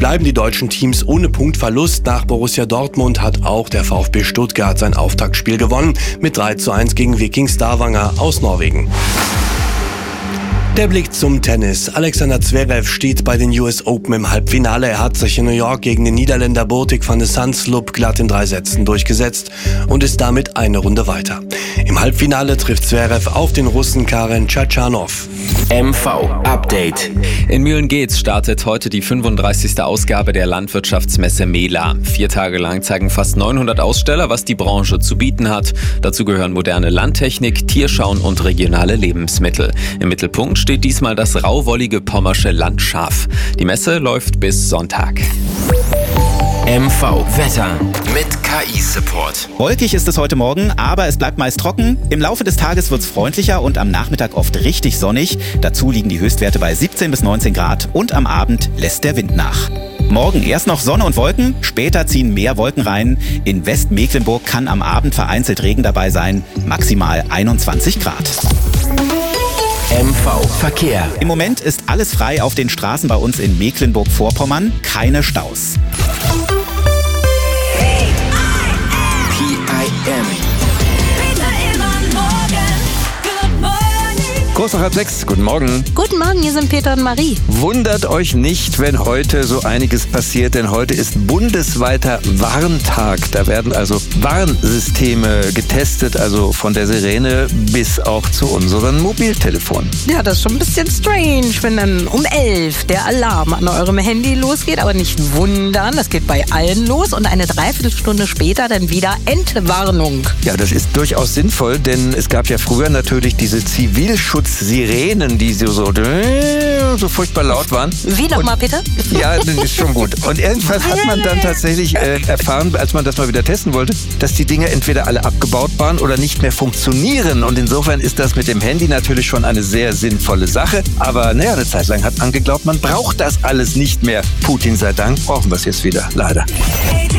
bleiben die deutschen Teams ohne Punktverlust. Nach Borussia Dortmund hat auch der VfB Stuttgart sein Auftaktspiel gewonnen mit 3:1 gegen Viking Stavanger aus Norwegen. Der Blick zum Tennis. Alexander Zverev steht bei den US Open im Halbfinale. Er hat sich in New York gegen den Niederländer Botic van de Zandschulp glatt in 3 Sätzen durchgesetzt und ist damit eine Runde weiter. Im Halbfinale trifft Zverev auf den Russen Karen Khachanov. MV Update. In Mühlen-Geetz startet heute die 35. Ausgabe der Landwirtschaftsmesse MELA. 4 Tage lang zeigen fast 900 Aussteller, was die Branche zu bieten hat. Dazu gehören moderne Landtechnik, Tierschauen und regionale Lebensmittel. Im Mittelpunkt steht diesmal das rauwollige pommersche Landschaf. Die Messe läuft bis Sonntag. MV Wetter mit KI-Support. Wolkig ist es heute Morgen, aber es bleibt meist trocken. Im Laufe des Tages wird es freundlicher und am Nachmittag oft richtig sonnig. Dazu liegen die Höchstwerte bei 17 bis 19 Grad und am Abend lässt der Wind nach. Morgen erst noch Sonne und Wolken, später ziehen mehr Wolken rein. In Westmecklenburg kann am Abend vereinzelt Regen dabei sein, maximal 21 Grad. MV Verkehr. Im Moment ist alles frei auf den Straßen bei uns in Mecklenburg-Vorpommern, keine Staus. PIM. Kurz nach 6, guten Morgen. Guten Morgen, hier sind Peter und Marie. Wundert euch nicht, wenn heute so einiges passiert, denn heute ist bundesweiter Warntag. Da werden also Warnsysteme getestet, also von der Sirene bis auch zu unseren Mobiltelefonen. Ja, das ist schon ein bisschen strange, wenn dann um 11 der Alarm an eurem Handy losgeht, aber nicht wundern, das geht bei allen los und eine Dreiviertelstunde später dann wieder Entwarnung. Ja, das ist durchaus sinnvoll, denn es gab ja früher natürlich diese Zivilschutzsirenen, die so furchtbar laut waren. Wie nochmal, Peter? Ja, das ist schon gut. Und irgendwann hat man dann tatsächlich erfahren, als man das mal wieder testen wollte, dass die Dinge entweder alle abgebaut waren oder nicht mehr funktionieren. Und insofern ist das mit dem Handy natürlich schon eine sehr sinnvolle Sache. Aber naja, eine Zeit lang hat man geglaubt, man braucht das alles nicht mehr. Putin sei Dank brauchen wir es jetzt wieder, leider.